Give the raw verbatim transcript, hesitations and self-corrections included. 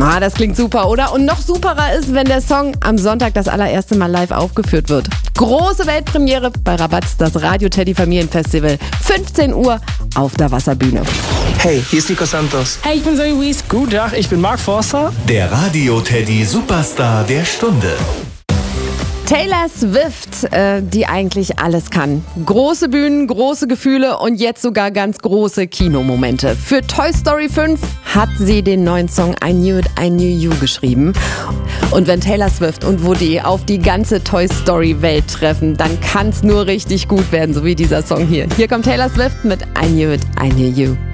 Ah, das klingt super, oder? Und noch superer ist, wenn der Song am Sonntag das allererste Mal live aufgeführt wird. Große Weltpremiere bei Rabatz, das Radio Teddy Familienfestival. fünfzehn Uhr auf der Wasserbühne. Hey, hier ist Nico Santos. Hey, ich bin Zoe Wies. Guten Tag, ich bin Mark Forster. Der Radio Teddy Superstar der Stunde. Taylor Swift, äh, die eigentlich alles kann. Große Bühnen, große Gefühle und jetzt sogar ganz große Kinomomente. Für Toy Story fünf hat sie den neuen Song I Knew It, I Knew You geschrieben. Und wenn Taylor Swift und Woody auf die ganze Toy Story Welt treffen, dann kann es nur richtig gut werden, so wie dieser Song hier. Hier kommt Taylor Swift mit I Knew It, I Knew You.